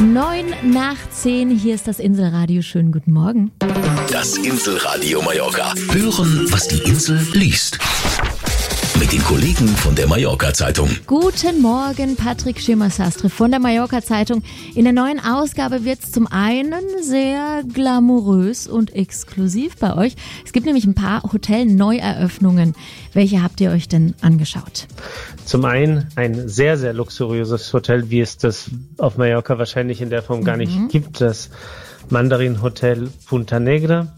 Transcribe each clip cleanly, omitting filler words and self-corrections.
9:10, hier ist das Inselradio. Schönen guten Morgen. Das Inselradio Mallorca. Hören, was die Insel liest. Mit den Kollegen von der Mallorca-Zeitung. Guten Morgen, Patrick Schirmer-Sastre von der Mallorca-Zeitung. In der neuen Ausgabe wird es zum einen sehr glamourös und exklusiv bei euch. Es gibt nämlich ein paar Hotel-Neueröffnungen. Welche habt ihr euch denn angeschaut? Zum einen ein sehr, sehr luxuriöses Hotel, wie es das auf Mallorca wahrscheinlich in der Form gar nicht gibt. Das Mandarin Hotel Punta Negra.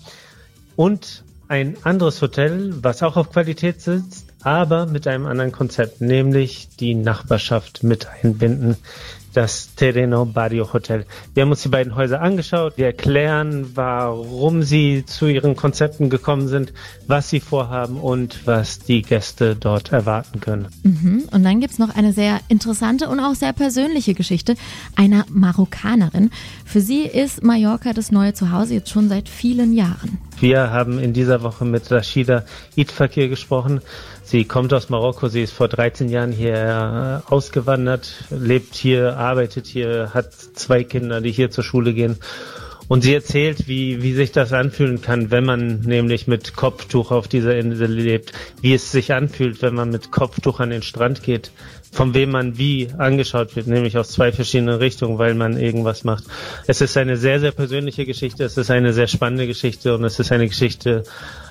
Und ein anderes Hotel, was auch auf Qualität sitzt, aber mit einem anderen Konzept, nämlich die Nachbarschaft mit einbinden, das Terreno Barrio Hotel. Wir haben uns die beiden Häuser angeschaut, wir erklären, warum sie zu ihren Konzepten gekommen sind, was sie vorhaben und was die Gäste dort erwarten können. Und dann gibt's noch eine sehr interessante und auch sehr persönliche Geschichte einer Marokkanerin. Für sie ist Mallorca das neue Zuhause jetzt schon seit vielen Jahren. Wir haben in dieser Woche mit Rashida Idfakir gesprochen. Sie kommt aus Marokko, sie ist vor 13 Jahren hier ausgewandert, lebt hier, arbeitet hier, hat 2 Kinder, die hier zur Schule gehen. Und sie erzählt, wie sich das anfühlen kann, wenn man nämlich mit Kopftuch auf dieser Insel lebt, wie es sich anfühlt, wenn man mit Kopftuch an den Strand geht, von wem man wie angeschaut wird, nämlich aus 2 verschiedenen Richtungen, weil man irgendwas macht. Es ist eine sehr, sehr persönliche Geschichte, es ist eine sehr spannende Geschichte und es ist eine Geschichte,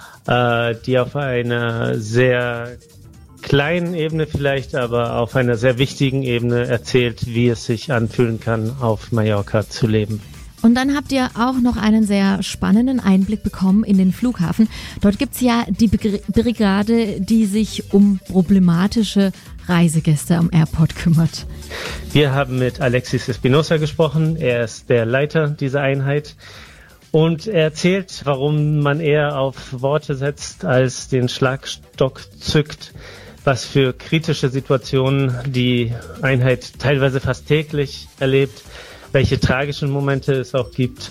die auf einer sehr kleinen Ebene vielleicht, aber auf einer sehr wichtigen Ebene erzählt, wie es sich anfühlen kann, auf Mallorca zu leben. Und dann habt ihr auch noch einen sehr spannenden Einblick bekommen in den Flughafen. Dort gibt's ja die Brigade, die sich um problematische Reisegäste am Airport kümmert. Wir haben mit Alexis Espinosa gesprochen. Er ist der Leiter dieser Einheit. Und er erzählt, warum man eher auf Worte setzt, als den Schlagstock zückt, was für kritische Situationen die Einheit teilweise fast täglich erlebt, welche tragischen Momente es auch gibt.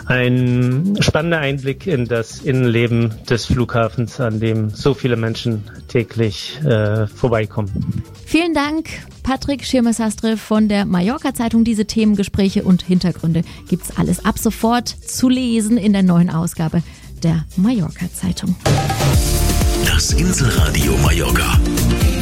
Ein spannender Einblick in das Innenleben des Flughafens, an dem so viele Menschen täglich vorbeikommen. Vielen Dank, Patrick Schirmer-Sastre von der Mallorca-Zeitung. Diese Themen, Gespräche und Hintergründe gibt's alles ab sofort zu lesen in der neuen Ausgabe der Mallorca-Zeitung. Das Inselradio Mallorca.